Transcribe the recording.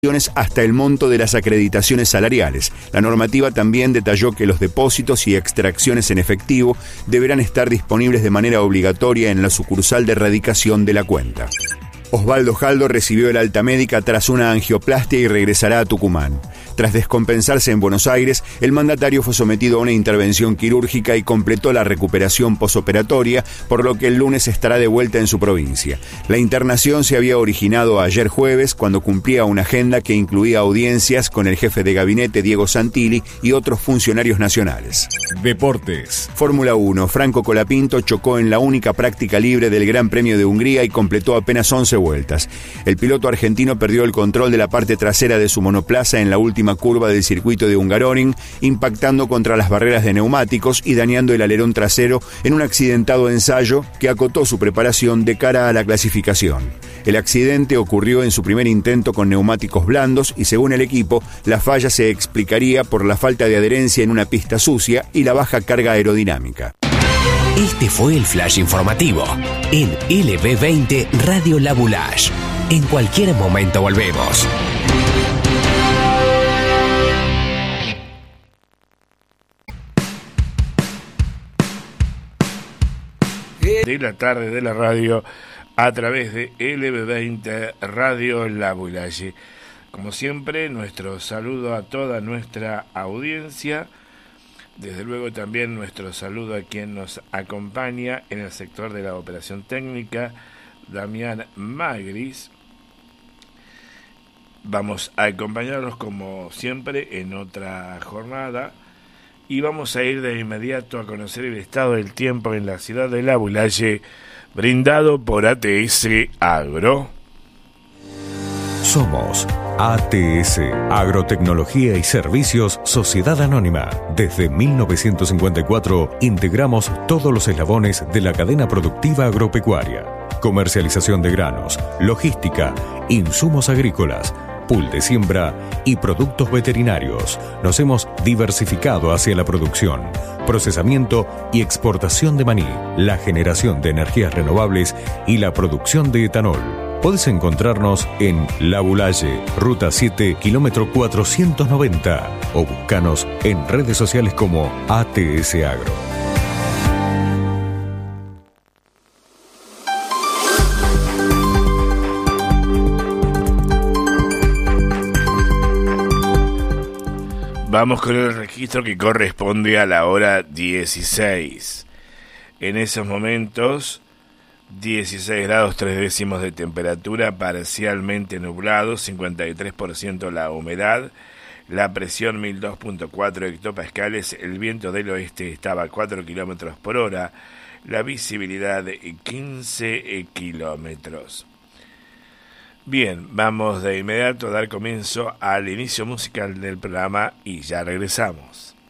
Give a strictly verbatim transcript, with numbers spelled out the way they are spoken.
hasta el monto de las acreditaciones salariales. La normativa también detalló que los depósitos y extracciones en efectivo deberán estar disponibles de manera obligatoria en la sucursal de radicación de la cuenta. Osvaldo Jaldo recibió el alta médica tras una angioplastia y regresará a Tucumán. Tras descompensarse en Buenos Aires, el mandatario fue sometido a una intervención quirúrgica y completó la recuperación posoperatoria, por lo que el lunes estará de vuelta en su provincia. La internación se había originado ayer jueves, cuando cumplía una agenda que incluía audiencias con el jefe de gabinete Diego Santilli y otros funcionarios nacionales. Deportes. Fórmula uno. Franco Colapinto chocó en la única práctica libre del Gran Premio de Hungría y completó apenas once vueltas. El piloto argentino perdió el control de la parte trasera de su monoplaza en la última curva del circuito de Hungaroring, impactando contra las barreras de neumáticos y dañando el alerón trasero en un accidentado ensayo que acotó su preparación de cara a la clasificación. El accidente ocurrió en su primer intento con neumáticos blandos y, según el equipo, la falla se explicaría por la falta de adherencia en una pista sucia y la baja carga aerodinámica. Este fue el Flash Informativo en L B veinte Radio La Boulaye. En cualquier momento volvemos. De la tarde de la radio a través de L B veinte Radio La Boulaye. Como siempre, nuestro saludo a toda nuestra audiencia. Desde luego también nuestro saludo a quien nos acompaña en el sector de la operación técnica, Damián Magris. Vamos a acompañarlos como siempre en otra jornada y vamos a ir de inmediato a conocer el estado del tiempo en la ciudad de La Boulaye, brindado por A T S Agro. Somos A T S, Agrotecnología y Servicios Sociedad Anónima. Desde mil novecientos cincuenta y cuatro integramos todos los eslabones de la cadena productiva agropecuaria. Comercialización de granos, logística, insumos agrícolas, pool de siembra y productos veterinarios. Nos hemos diversificado hacia la producción, procesamiento y exportación de maní, la generación de energías renovables y la producción de etanol. Podés encontrarnos en La Boulaye, Ruta siete, kilómetro cuatrocientos noventa, o buscanos en redes sociales como A T S Agro. Vamos con el registro que corresponde a la hora dieciséis. En esos momentos, dieciséis grados tres décimos de temperatura, parcialmente nublado, cincuenta y tres por ciento la humedad, la presión mil dos punto cuatro hectopascales, el viento del oeste estaba a cuatro kilómetros por hora, la visibilidad quince kilómetros. Bien, vamos de inmediato a dar comienzo al inicio musical del programa y ya regresamos.